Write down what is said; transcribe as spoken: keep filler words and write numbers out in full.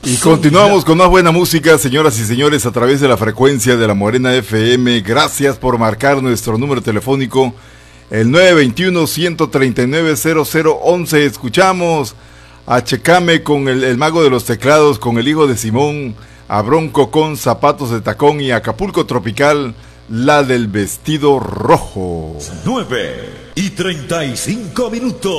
Y continuamos con más buena música, señoras y señores, a través de la frecuencia de la Morena F M. Gracias por marcar nuestro número telefónico, el nueve dos uno, uno tres nueve, cero cero once. Escuchamos a Checame con el, el mago de los teclados, con el hijo de Simón, a Bronco con zapatos de tacón y Acapulco Tropical, la del vestido rojo. nueve y treinta y cinco minutos.